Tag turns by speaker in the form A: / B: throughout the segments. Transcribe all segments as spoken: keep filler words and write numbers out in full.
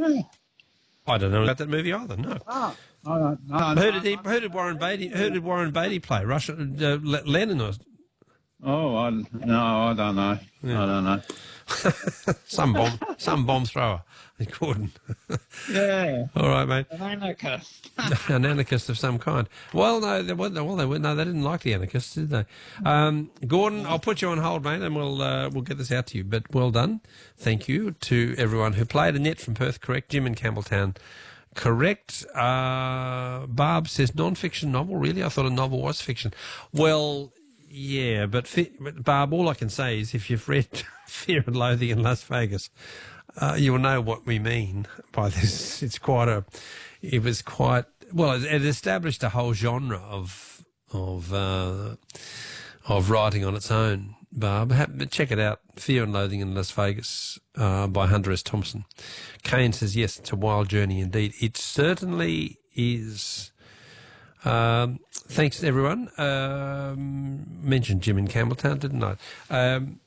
A: movie?
B: I don't know about that movie either. No.
A: Oh, no, no, no,
B: Who did he? Who did Warren Beatty? Who did Warren Beatty play? Russia, uh, Lennon or
A: Oh, I, no, I don't know.
B: Yeah.
A: I don't know.
B: some bomb, some bomb thrower. Gordon.
A: Yeah.
B: All right, mate.
A: An anarchist.
B: An anarchist of some kind. Well, no, they weren't. Well, they weren't. No, they didn't like the anarchists, did they? Um, Gordon, I'll put you on hold, mate, and we'll uh, we'll get this out to you. But well done. Thank you to everyone who played. Annette from Perth, correct. Jim in Campbelltown, correct. Uh, Barb says non-fiction novel. Really, I thought a novel was fiction. Well, yeah, but, fi- but Barb, all I can say is if you've read Fear and Loathing in Las Vegas, Uh, you will know what we mean by this. It's quite a, it was quite, well, it, it established a whole genre of, of, uh, of writing on its own, Barb. Ha- check it out. Fear and Loathing in Las Vegas, uh, by Hunter S. Thompson. Kane says, yes, it's a wild journey indeed. It certainly is. Um, thanks everyone. Um, mentioned Jim in Campbelltown, didn't I? Um,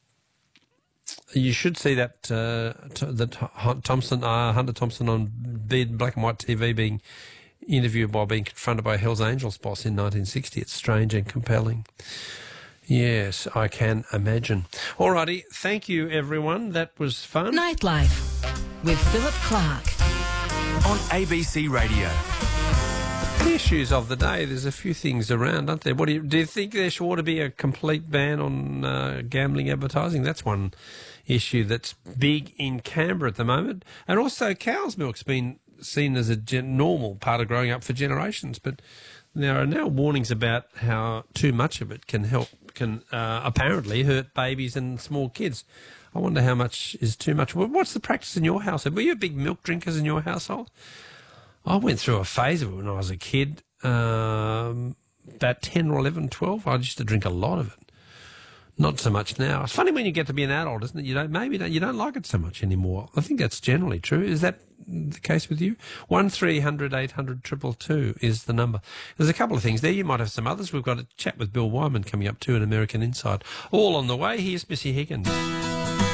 B: You should see that uh, t- that Thompson, uh, Hunter Thompson on big black and white T V being interviewed while being confronted by Hell's Angels boss in nineteen sixty. It's strange and compelling. Yes, I can imagine. Alrighty, thank you everyone. That was fun.
C: Nightlife with Philip Clark
D: on A B C Radio.
B: The issues of the day, there's a few things around, aren't there? What do you, do you think there should ought to be a complete ban on uh, gambling advertising? That's one issue that's big in Canberra at the moment. And also cow's milk's been seen as a gen- normal part of growing up for generations, but there are now warnings about how too much of it can help, can uh, apparently hurt babies and small kids. I wonder how much is too much. What's the practice in your household? Were you big milk drinkers in your household? I went through a phase of it when I was a kid, um, about ten or eleven, twelve. I used to drink a lot of it. Not so much now. It's funny when you get to be an adult, isn't it? You don't, maybe don't, you don't like it so much anymore. I think that's generally true. Is that the case with you? one three hundred eight hundred two two two is the number. There's a couple of things there. You might have some others. We've got a chat with Bill Wyman coming up too, an American Insight. All on the way. Here's Missy Higgins.